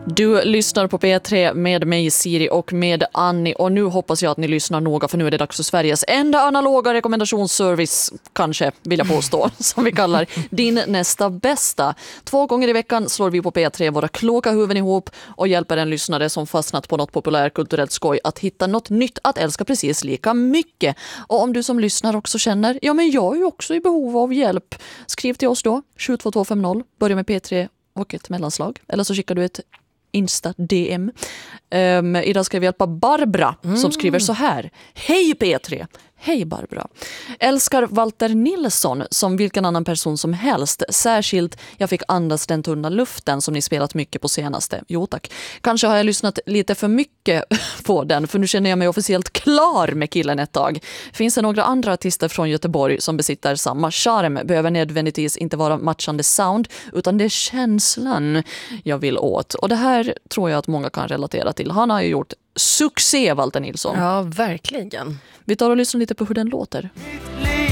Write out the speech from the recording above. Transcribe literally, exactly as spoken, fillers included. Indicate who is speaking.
Speaker 1: Du lyssnar på P tre med mig Siri och med Annie, och nu hoppas jag att ni lyssnar noga, för nu är det dags för Sveriges enda analoga rekommendationsservice, kanske vill jag påstå, som vi kallar Din nästa bästa. Två gånger i veckan slår vi på P tre våra kloka huvuden ihop och hjälper en lyssnare som fastnat på något populärkulturellt skoj att hitta något nytt att älska precis lika mycket. Och om du som lyssnar också känner, ja men jag är ju också i behov av hjälp, skriv till oss då, sju två två fem noll, börja med P tre och ett mellanslag, eller så skickar du ett Insta-D M. Um, idag ska vi hjälpa Barbara mm. som skriver så här. Hej P tre! Hej Barbara. Älskar Walter Nilsson som vilken annan person som helst. Särskilt jag fick andas den tunna luften som ni spelat mycket på senaste. Jo tack. Kanske har jag lyssnat lite för mycket på den, för nu känner jag mig officiellt klar med killen ett tag. Finns det några andra artister från Göteborg som besitter samma charm? Behöver nödvändigtvis inte vara matchande sound, utan det är känslan jag vill åt. Och det här tror jag att många kan relatera till. Han har ju gjort succé, Walter Nilsson.
Speaker 2: Ja, verkligen.
Speaker 1: Vi tar och lyssnar lite på hur den låter.